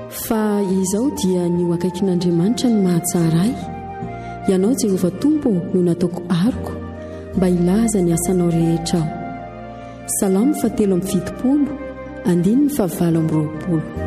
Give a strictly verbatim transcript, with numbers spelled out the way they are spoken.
fa izao dia ny ho akaikin'Andriamanitra ny mahatsara ahy. Ianao Jehovah Tompo no nataoko aroko mba hilaza ny asanao rehetra aho. Salamo fatelo amby fitopolo andiny ny fahavalo amby roapolo.